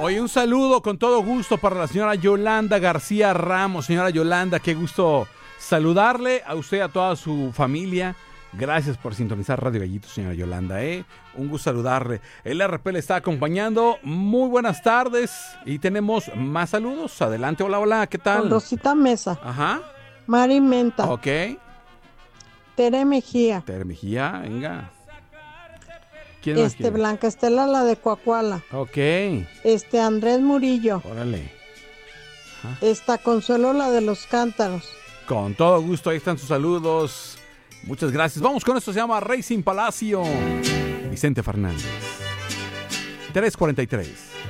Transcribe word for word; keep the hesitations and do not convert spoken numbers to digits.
Oye, un saludo con todo gusto para la señora Yolanda García Ramos. Señora Yolanda, qué gusto saludarle a usted, a toda su familia. Gracias por sintonizar Radio Gallito, señora Yolanda, ¿eh? Un gusto saludarle. El R P le está acompañando. Muy buenas tardes. Y tenemos más saludos. Adelante, hola, hola, ¿qué tal? Con Rosita Mesa. Ajá. Mari Menta. Ok. Tere Mejía. Tere Mejía, venga. ¿Quién más Este, quiere? Blanca Estela, la de Coahuila. Ok. Este, Andrés Murillo. Órale. Ajá. Esta, Consuelo, la de los Cántaros. Con todo gusto, ahí están sus saludos. Muchas gracias. Vamos con esto, se llama Racing Palacio. Vicente Fernández. tres cuarenta y tres.